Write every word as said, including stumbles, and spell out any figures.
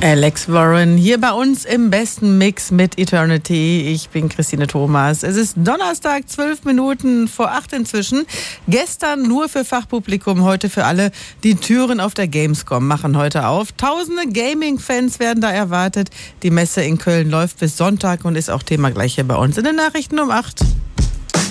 Alex Warren hier bei uns im besten Mix mit Eternity. Ich bin Christine Thomas. Es ist Donnerstag, zwölf Minuten vor acht inzwischen. Gestern nur für Fachpublikum, heute für alle. Die Türen auf der Gamescom machen heute auf. Tausende Gaming-Fans werden da erwartet. Die Messe in Köln läuft bis Sonntag und ist auch Thema gleich hier bei uns in den Nachrichten um acht.